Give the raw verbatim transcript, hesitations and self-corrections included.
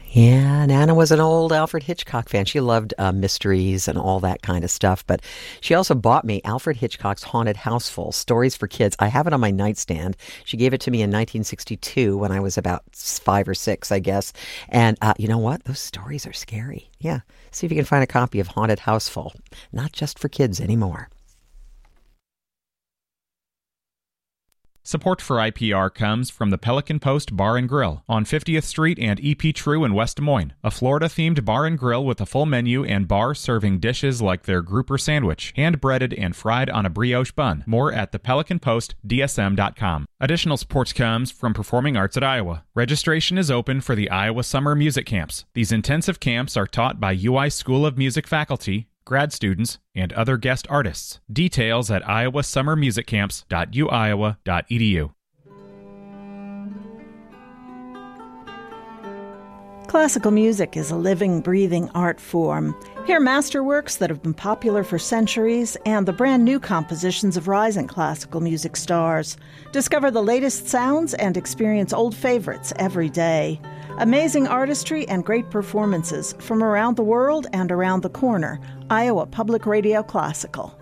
Yeah, Nana was an old Alfred Hitchcock fan. She loved uh, mysteries and all that kind of stuff. But she also bought me Alfred Hitchcock's Haunted Houseful, Stories for Kids. I have it on my nightstand. She gave it to me in nineteen sixty-two when I was about five or six, I guess. And uh, you know what? Those stories are scary. Yeah. See if you can find a copy of Haunted Houseful. Not just for kids anymore. Support for I P R comes from the Pelican Post Bar and Grill on fiftieth Street and E P True in West Des Moines, a Florida-themed bar and grill with a full menu and bar serving dishes like their grouper sandwich, hand-breaded and fried on a brioche bun. More at the pelican post d s m dot com. Additional support comes from Performing Arts at Iowa. Registration is open for the Iowa Summer Music Camps. These intensive camps are taught by U I School of Music faculty, grad students, and other guest artists. Details at iowa summer music camps dot u iowa dot e d u. Classical music is a living, breathing art form. Hear masterworks that have been popular for centuries and the brand new compositions of rising classical music stars. Discover the latest sounds and experience old favorites every day. Amazing artistry and great performances from around the world and around the corner. Iowa Public Radio Classical.